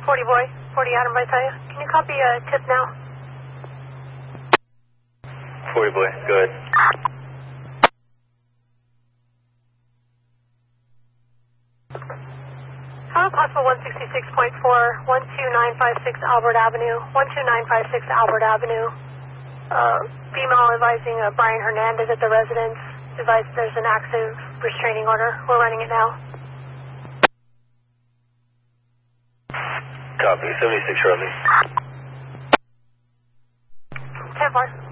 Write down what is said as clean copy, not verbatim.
40 boy, 40 Adam right side. Can you copy a tip now? 40 boy, go ahead. How possible 166.4, 12956 Albert Avenue, 12956 Albert Avenue. Female advising Brian Hernandez at the residence. Advised there's an active restraining order. We're running it now. Copy, 76 Charlie. 10-4.